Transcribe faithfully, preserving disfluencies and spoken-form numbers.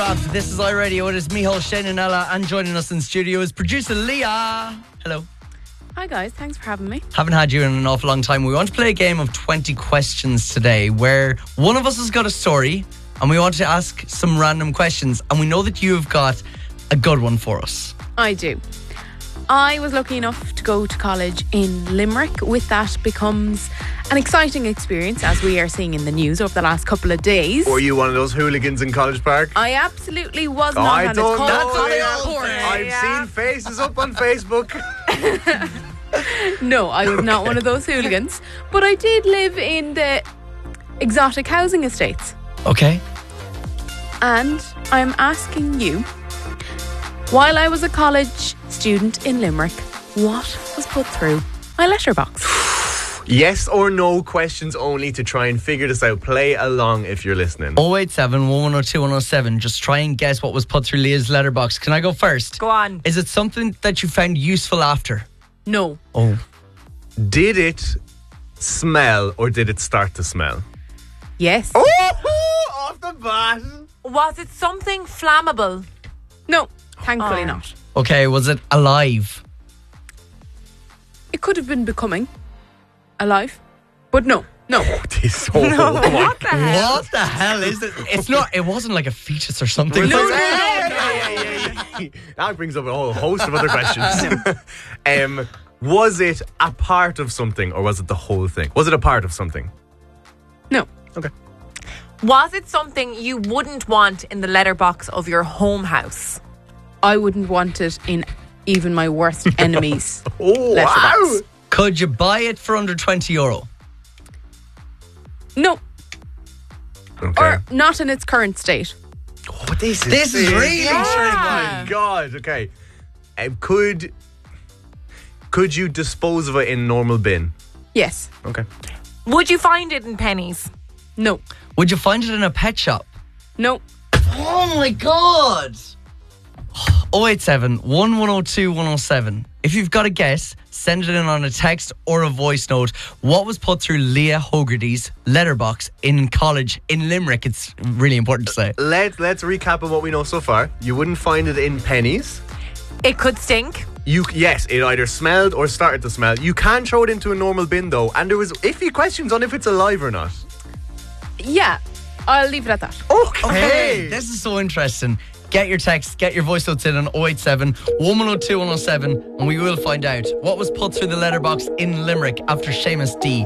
Love. This is iRadio. It is Michal, Shane and Ella, and joining us in studio is producer Leah. Hello. Hi guys, thanks for having me. Haven't had you in an awful long time. We want to play a game of twenty questions today where one of us has got a story and we want to ask some random questions, and we know that you've got a good one for us. I do. I was lucky enough to go to college in Limerick. With that becomes an exciting experience, as we are seeing in the news over the last couple of days. Were you one of those hooligans in College Park? I absolutely was Oh, not. I and don't it's called know. College Yeah. Court. I've Yeah. seen faces up on Facebook. No, I was not one of those hooligans. But I did live in the exotic housing estates. Okay. And I'm asking you, while I was a college student in Limerick, what was put through my letterbox? Yes or no questions only to try and figure this out. Play along if you're listening. oh eight seven, one one oh two, one oh seven. Just try and guess what was put through Leah's letterbox. Can I go first? Go on. Is it something that you found useful after? No. Oh. Did it smell or did it start to smell? Yes. Oh, off the bat. Was it something flammable? No, thankfully Oh. not. Okay, was it alive? It could have been becoming alive, but no, no. This whole What the hell? What the hell is it? It's not, it wasn't like a fetus or something. No, no, no, Hey, no. hey, hey, hey. That brings up a whole host of other questions. um, was it a part of something or was it the whole thing? Was it a part of something? No. Okay. Was it something you wouldn't want in the letterbox of your home house? I wouldn't want it in even my worst enemy's Oh, letterbox. wow. Could you buy it for under twenty euro? No, Okay. or not in its current state. Oh, this is This is big. really Yeah. Oh my god. Okay. Um, could could you dispose of it in normal bin? Yes. Okay. Would you find it in pennies? No. Would you find it in a pet shop? No. Oh my god! oh eight seven, one one oh two, one oh seven. If you've got a guess, send it in on a text or a voice note. What was put through Leah Hogarty's letterbox in college in Limerick? It's really important to say. Let's let's recap on what we know so far. You wouldn't find it in pennies. It could stink. You yes, it either smelled or started to smell. You can throw it into a normal bin though, and there was iffy questions on if it's alive or not. Yeah, I'll leave it at that. Okay. Hey, this is so interesting. Get your text, get your voice notes in on oh eight seven, one one oh two, one oh seven, and we will find out what was put through the letterbox in Limerick after Seamus D